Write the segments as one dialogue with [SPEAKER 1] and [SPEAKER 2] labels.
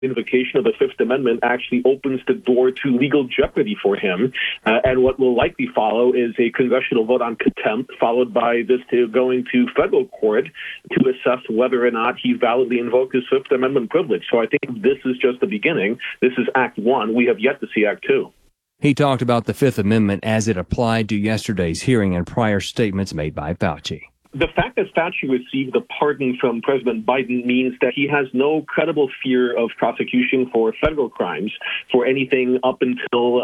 [SPEAKER 1] invocation of the Fifth Amendment actually opens the door to legal jeopardy for him. And what will likely follow is a congressional vote on contempt, followed by this going to federal court to assess whether or not he validly invoked his Fifth Amendment privilege. So I think this is just the beginning. This is Act 1. We have yet to see Act 2.
[SPEAKER 2] He talked about the Fifth Amendment as it applied to yesterday's hearing and prior statements made by Fauci.
[SPEAKER 1] The fact that Fauci received the pardon from President Biden means that he has no credible fear of prosecution for federal crimes for anything up until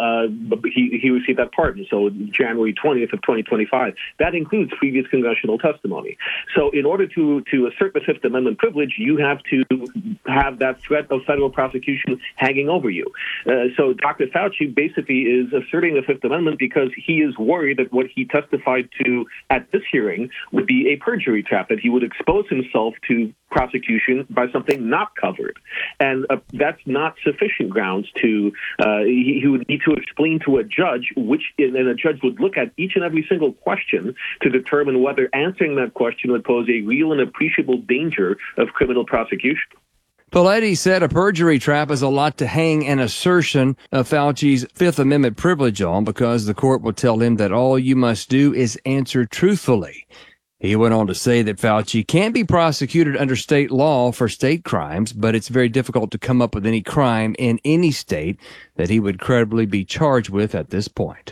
[SPEAKER 1] he received that pardon, so January 20th of 2025. That includes previous congressional testimony. So in order to assert the Fifth Amendment privilege, you have to have that threat of federal prosecution hanging over you. So Dr. Fauci basically is asserting the Fifth Amendment because he is worried that what he testified to at this hearing would be a perjury trap, that he would expose himself to prosecution by something not covered. And that's not sufficient grounds to, he would need to explain to a judge and a judge would look at each and every single question to determine whether answering that question would pose a real and appreciable danger of criminal prosecution.
[SPEAKER 2] Pallady said a perjury trap is a lot to hang an assertion of Fauci's Fifth Amendment privilege on because the court will tell him that all you must do is answer truthfully. He went on to say that Fauci can be prosecuted under state law for state crimes, but it's very difficult to come up with any crime in any state that he would credibly be charged with at this point.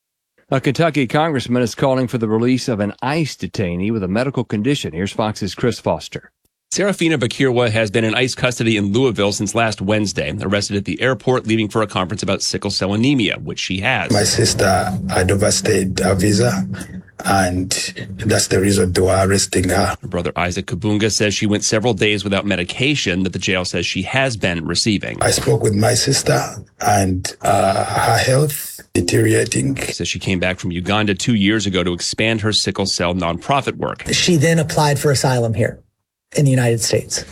[SPEAKER 2] A Kentucky congressman is calling for the release of an ICE detainee with a medical condition. Here's Fox's Chris Foster.
[SPEAKER 3] Serafina Bakirwa has been in ICE custody in Louisville since last Wednesday, arrested at the airport leaving for a conference about sickle cell anemia, which she has.
[SPEAKER 4] My sister had overstayed her visa, and that's the reason they were arresting her.
[SPEAKER 3] Her brother Isaac Kabunga says she went several days without medication that the jail says she has been receiving.
[SPEAKER 4] I spoke with my sister, and her health deteriorating.
[SPEAKER 3] She says she came back from Uganda 2 years ago to expand her sickle cell nonprofit work.
[SPEAKER 5] She then applied for asylum here in the United States,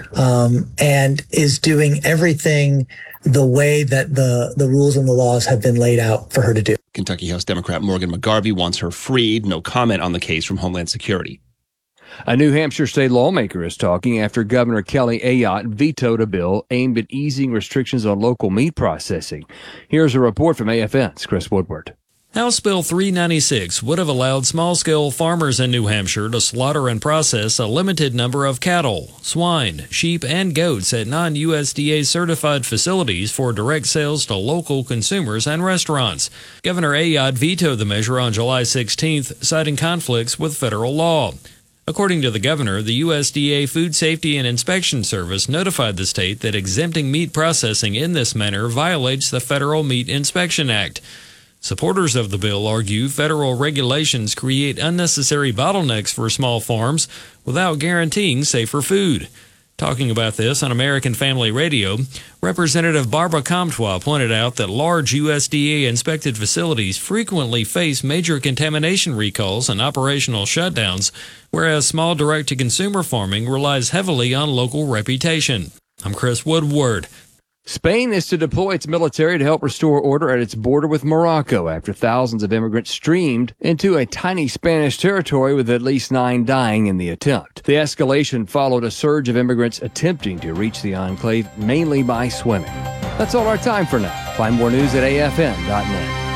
[SPEAKER 5] and is doing everything the way that the rules and the laws have been laid out for her to do.
[SPEAKER 3] Kentucky House Democrat Morgan McGarvey wants her freed. No comment on the case from Homeland Security.
[SPEAKER 2] A New Hampshire state lawmaker is talking after Governor Kelly Ayotte vetoed a bill aimed at easing restrictions on local meat processing. Here's a report from AFN's Chris Woodward.
[SPEAKER 6] House Bill 396 would have allowed small-scale farmers in New Hampshire to slaughter and process a limited number of cattle, swine, sheep, and goats at non-USDA-certified facilities for direct sales to local consumers and restaurants. Governor Ayotte vetoed the measure on July 16th, citing conflicts with federal law. According to the governor, the USDA Food Safety and Inspection Service notified the state that exempting meat processing in this manner violates the Federal Meat Inspection Act. Supporters of the bill argue federal regulations create unnecessary bottlenecks for small farms without guaranteeing safer food. Talking about this on American Family Radio, Representative Barbara Comtois pointed out that large USDA-inspected facilities frequently face major contamination recalls and operational shutdowns, whereas small direct-to-consumer farming relies heavily on local reputation. I'm Chris Woodward.
[SPEAKER 2] Spain is to deploy its military to help restore order at its border with Morocco after thousands of immigrants streamed into a tiny Spanish territory with at least 9 dying in the attempt. The escalation followed a surge of immigrants attempting to reach the enclave mainly by swimming. That's all our time for now. Find more news at afn.net.